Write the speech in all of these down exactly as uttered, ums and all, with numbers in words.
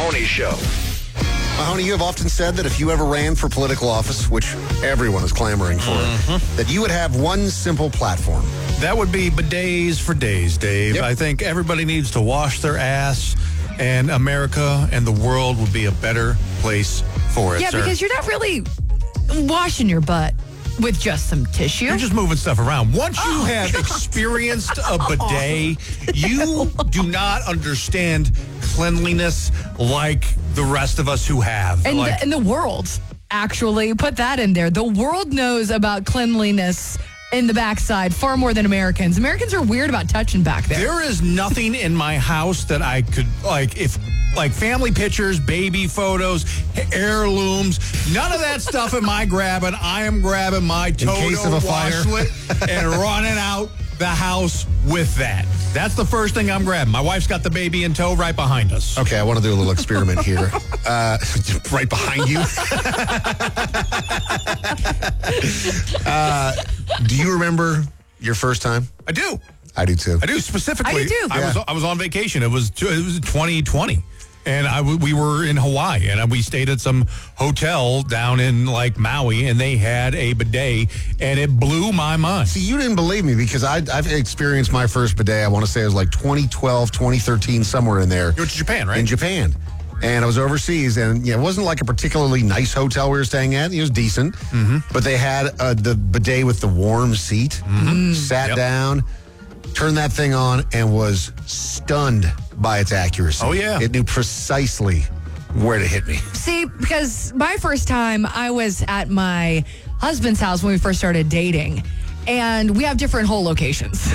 Mahoney Show. Mahoney, you have often said that if you ever ran for political office, which everyone is clamoring for, mm-hmm. that you would have one simple platform. That would be bidets for days, Dave. Yep. I think everybody needs to wash their ass, and America and the world would be a better place for it, Yeah, sir. because you're not really washing your butt with just some tissue. You're just moving stuff around. Once you Oh, have gosh. experienced a bidet, you do not understand cleanliness like the rest of us who have. And, like, the, and the world, actually, put that in there. The world knows about cleanliness in the backside far more than Americans. Americans are weird about touching back there. there is nothing in my house that I could, like, if, like, family pictures, baby photos, heirlooms, none of that stuff am I grabbing. I am grabbing my Toto case of a fire. washlet and running out the house with that. That's the first thing I'm grabbing. My wife's got the baby in tow right behind us. Okay, I want to do a little experiment here. Uh, right behind you. uh, do you remember your first time? I do. I do too. I do specifically. I do, too. I Yeah. was I was on vacation. It was it was twenty twenty, and I w- we were in Hawaii, and we stayed at some hotel down in like Maui, and they had a bidet, and it blew my mind. See, you didn't believe me because I, I've experienced my first bidet. I want to say it was like twenty twelve, twenty thirteen, somewhere in there. You went to Japan, right? In Japan. And I was overseas, and yeah, it wasn't like a particularly nice hotel we were staying at. It was decent. Mm-hmm. But they had uh, the bidet with the warm seat. Mm-hmm. Sat Yep. down, turned that thing on, and was stunned by its accuracy. Oh, yeah. It knew precisely where to hit me. See, because my first time, I was at my husband's house when we first started dating. And we have different hole locations.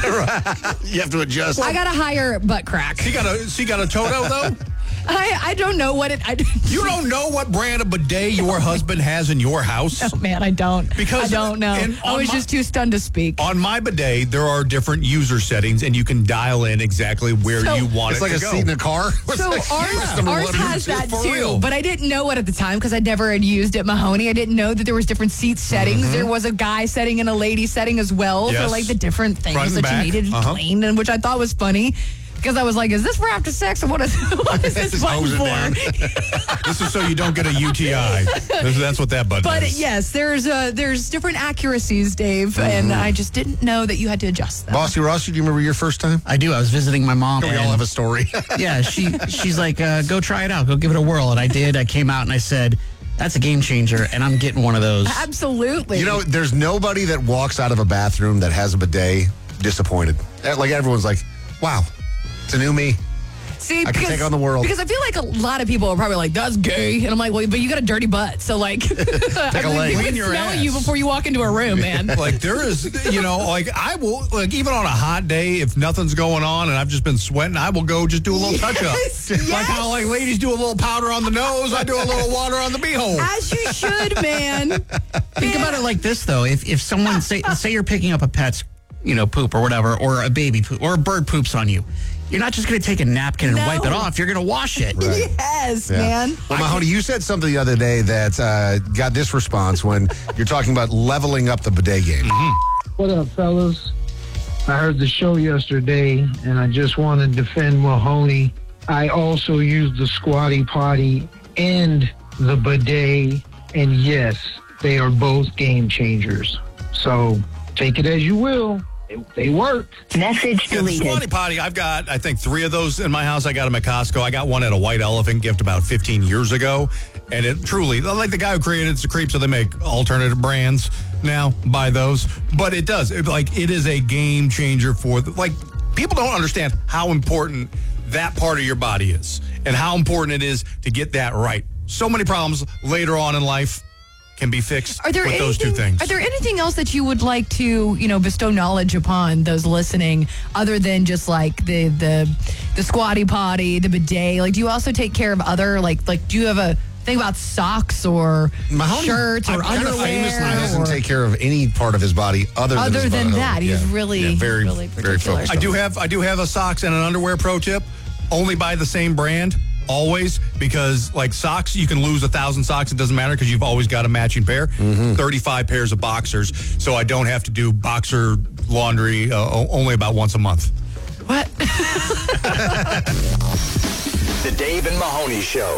You have to adjust. I got a higher butt crack. She got a she got a Toto though. I, I don't know what it... I, You don't know what brand of bidet your husband has in your house? Oh, man, I don't. Because I don't know. in- I on was my- just too stunned to speak. On my bidet, there are different user settings, and you can dial in exactly where So- you want It's it like to a go. seat in a car. So It's ours, like, number ours one, has two, that for too, real. but I didn't know it at the time because I never had used it Mahoney. I didn't know that there was different seat settings. Mm-hmm. There was a guy setting and a lady setting as well Yes. for like the different things Front and that back. you needed Uh-huh. cleaned, and which I thought was funny. Because I was like, is this for after sex or what is, what is this Just button hose it for? down. This is so you don't get a U T I. That's, that's what that button But is. yes, there's uh, there's different accuracies, Dave, and I just didn't know that you had to adjust them. Bossy Ross, do you remember your first time? I do. I was visiting my mom. We and- all have a story. yeah, she she's like, uh, go try it out. Go give it a whirl. And I did. I came out and I said, that's a game changer, and I'm getting one of those. Absolutely. You know, there's nobody that walks out of a bathroom that has a bidet disappointed. Uh, Like everyone's like, wow, it's a new me. See, I can take on the world. Because I feel like a lot of people are probably like, that's gay. And I'm like, well, but you got a dirty butt. So, like, I a mean, leg. people Clean can your smell ass. you before you walk into a room, man. Like there is, you know, like I will, like even on a hot day, if nothing's going on and I've just been sweating, I will go just do a little touch up. Yes, Like yes. how like ladies do a little powder on the nose, I do a little water on the beehole. As you should, man. Think about it like this, though. If if someone say say you're picking up a pet's, you know, poop or whatever, or a baby poop, or a bird poops on you, you're not just going to take a napkin and No. wipe it off. You're going to wash it. Right. Yes, Yeah. man. Well, Mahoney, you said something the other day that uh, got this response when you're talking about leveling up the bidet game. What up, fellas? I heard the show yesterday, and I just want to defend Mahoney. I also used the squatty potty and the bidet, and yes, they are both game changers. So take it as you will. They, they work. Message Yeah, the deleted. squatty potty, I've got, I think, three of those in my house. I got them at Costco. I got one at a White Elephant gift about fifteen years ago. And it truly, like the guy who created it's a creep, so they make alternative brands now, buy those. But it does. It, like, it is a game changer for, the, like, people don't understand how important that part of your body is and how important it is to get that right. So many problems later on in life can be fixed Are there with anything, those two things. Are there anything else that you would like to, you know, bestow knowledge upon those listening, other than just like the the the squatty potty, the bidet? Like, do you also take care of other like like do you have a thing about socks or Mahoney, shirts or I- kind of underwear? famously doesn't or- take care of any part of his body other than Other his than body. that, he's Yeah. really, Yeah, very, really very particular. focused. I do have I do have a socks and an underwear pro tip. Only buy the same brand always, because like socks, you can lose a thousand socks. It doesn't matter because you've always got a matching pair. Mm-hmm. thirty-five pairs of boxers, so I don't have to do boxer laundry uh, o- only about once a month. What? The Dave and Mahoney Show.